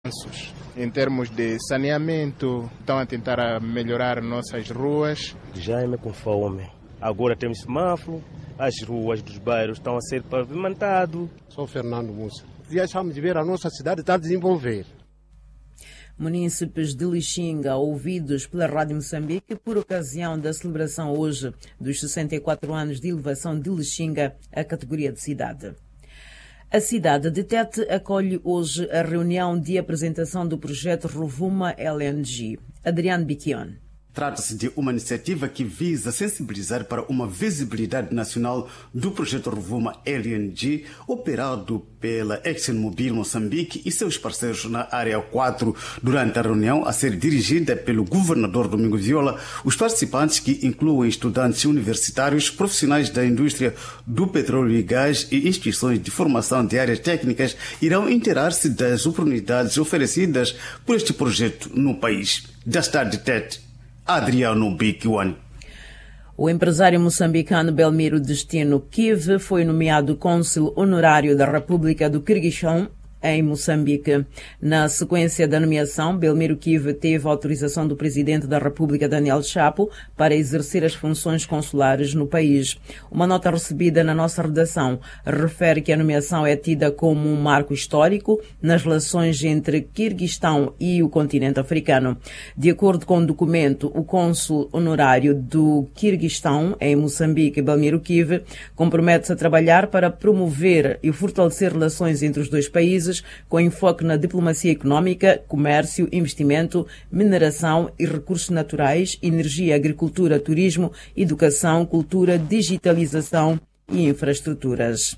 Em termos de saneamento, estão a tentar melhorar nossas ruas. Já é com fome. Agora temos semáforo, as ruas dos bairros estão a ser pavimentadas. Sou Fernando Musa. Deixamos de ver a nossa cidade está a desenvolver. Munícipes de Lixinga, ouvidos pela Rádio Moçambique por ocasião da celebração hoje dos 64 anos de elevação de Lixinga à categoria de cidade. A cidade de Tete acolhe hoje a reunião de apresentação do projeto Rovuma LNG. Adriano Biquion. Trata-se de uma iniciativa que visa sensibilizar para uma visibilidade nacional do projeto Rovuma LNG, operado pela ExxonMobil Moçambique e seus parceiros na Área 4. Durante a reunião, a ser dirigida pelo governador Domingos Viola, os participantes, que incluem estudantes universitários, profissionais da indústria do petróleo e gás e instituições de formação de áreas técnicas, irão inteirar-se das oportunidades oferecidas por este projeto no país. Da cidade de Tete, Adriano Biquiwan. O empresário moçambicano Belmiro Destino Kive foi nomeado cônsul honorário da República do Quirguistão em Moçambique. Na sequência da nomeação, Belmiro Kive teve a autorização do presidente da República, Daniel Chapo, para exercer as funções consulares no país. Uma nota recebida na nossa redação refere que a nomeação é tida como um marco histórico nas relações entre Quirguistão e o continente africano. De acordo com o documento, o cônsul honorário do Quirguistão em Moçambique, Belmiro Kive, compromete-se a trabalhar para promover e fortalecer relações entre os dois países, com enfoque na diplomacia económica, comércio, investimento, mineração e recursos naturais, energia, agricultura, turismo, educação, cultura, digitalização e infraestruturas.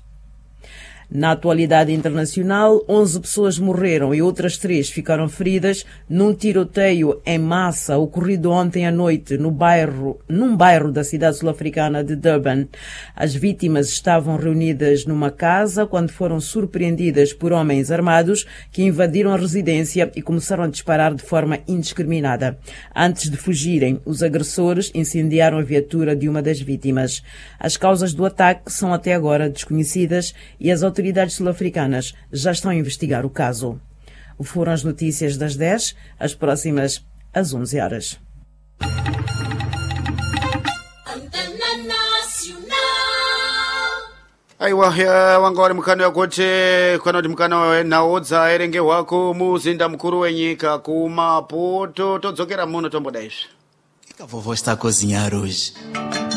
Na atualidade internacional, 11 pessoas morreram e outras 3 ficaram feridas num tiroteio em massa ocorrido ontem à noite num bairro da cidade sul-africana de Durban. As vítimas estavam reunidas numa casa quando foram surpreendidas por homens armados que invadiram a residência e começaram a disparar de forma indiscriminada. Antes de fugirem, os agressores incendiaram a viatura de uma das vítimas. As causas do ataque são até agora desconhecidas e as autoridades sul-africanas já estão a investigar o caso. Foram as notícias das 10, as próximas às 11 horas. Aiwa wangori mukano yakote kwanoti mukano naodza erenge wako muzinda mukuru wenyika kumaputo todzokera muno tomboda izvi. O que a vovó está a cozinhar hoje?